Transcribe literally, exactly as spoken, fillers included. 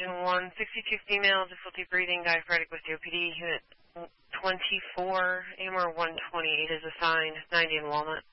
Engine one, sixty-two female, difficulty breathing, diaphoretic with C O P D, unit twenty-four, A M R one twenty-eight is assigned, ninety in Walnut.